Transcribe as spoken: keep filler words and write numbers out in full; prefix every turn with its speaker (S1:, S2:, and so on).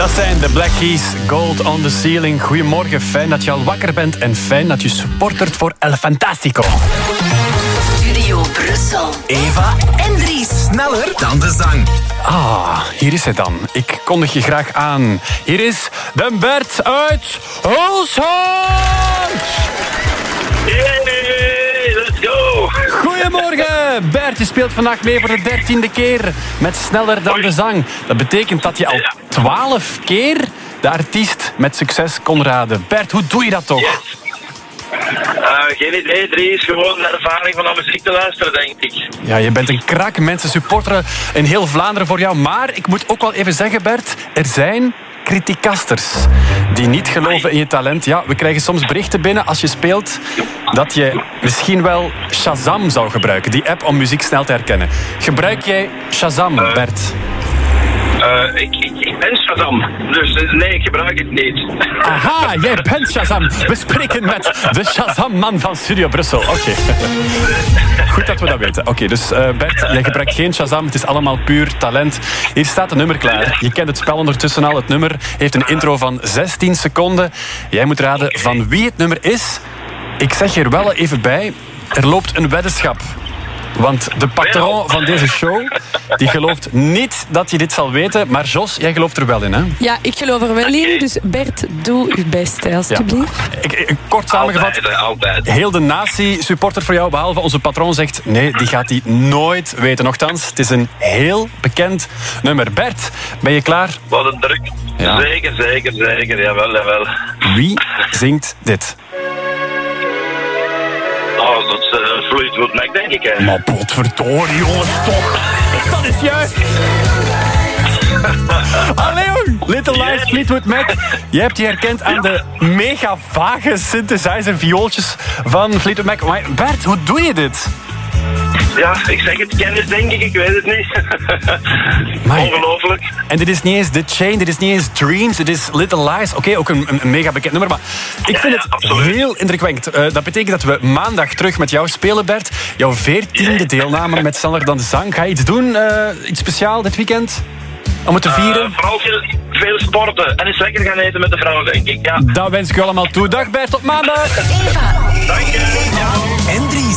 S1: Dat zijn de Black Keys, Gold on the Ceiling. Goedemorgen, fijn dat je al wakker bent en fijn dat je supportert voor El Fantastico.
S2: Studio Brussel.
S3: Eva
S2: en Dries.
S3: Sneller dan de zang.
S1: Ah, hier is hij dan. Ik kondig je graag aan. Hier is de Bert uit Hulshult.
S4: Yay, let's go!
S1: Goedemorgen, Bert. Je speelt vandaag mee voor de dertiende keer met Sneller dan de zang. Dat betekent dat je al twaalf keer de artiest met succes kon raden. Bert, hoe doe je dat toch?
S4: Yes. Uh, geen idee, Dries. Gewoon de ervaring van naar muziek te luisteren, denk ik.
S1: Ja, je bent een krak. Mensen supporteren in heel Vlaanderen voor jou. Maar ik moet ook wel even zeggen, Bert, er zijn criticasters die niet geloven in je talent. Ja, we krijgen soms berichten binnen als je speelt dat je misschien wel Shazam zou gebruiken. Die app om muziek snel te herkennen. Gebruik jij Shazam, Bert?
S4: Uh, ik, ik, ik ben Shazam, dus nee, ik gebruik het niet.
S1: Aha, jij bent Shazam. We spreken met de Shazam-man van Studio Brussel. Oké. Okay. Goed dat we dat weten. Oké, okay, dus uh, Bert, jij gebruikt geen Shazam. Het is allemaal puur talent. Hier staat een nummer klaar. Je kent het spel ondertussen al. Het nummer heeft een intro van zestien seconden. Jij moet raden van wie het nummer is. Ik zeg er wel even bij, er loopt een weddenschap. Want de patron van deze show, die gelooft niet dat je dit zal weten. Maar Jos, jij gelooft er wel in, hè?
S5: Ja, ik geloof er wel in. Dus Bert, doe je best, alstublieft.
S1: Ja. Ik, ik, kort samengevat,
S4: altijd, altijd.
S1: Heel de natie supporter voor jou, behalve onze patron, zegt nee, die gaat hij nooit weten. Nochtans, het is een heel bekend nummer. Bert, ben je klaar?
S4: Wat een druk.
S1: Ja.
S4: Zeker, zeker, zeker. Jawel, jawel.
S1: Wie zingt dit?
S4: Oh, dat is uh, Fleetwood Mac, denk ik, hè.
S1: Maar potverdorie, jongens, toch. Dat is juist. Allee, jong. Little Lies, Fleetwood Mac. Je hebt die herkend aan de mega vage synthesizer viooltjes van Fleetwood Mac. Maar Bert, hoe doe je dit?
S4: Ja, ik zeg het, kennis denk ik, ik weet het niet.
S1: Maar,
S4: ongelooflijk.
S1: En dit is niet eens The Chain, dit is niet eens Dreams, dit is Little Lies. Oké, okay, ook een, een mega bekend nummer, maar ik vind
S4: ja, ja,
S1: het heel indrukwekkend. Uh, dat betekent dat we maandag terug met jou spelen, Bert. Jouw veertiende deelname met Sneller dan de zang. Ga je iets doen, uh, iets speciaal dit weekend? Om het te vieren?
S4: Uh, vooral veel, veel sporten en eens lekker gaan eten met de vrouw, denk ik. Ja.
S1: Dat wens ik u allemaal toe. Dag Bert, tot maandag!
S2: Eva.
S4: Dank je. Ja.
S3: En drie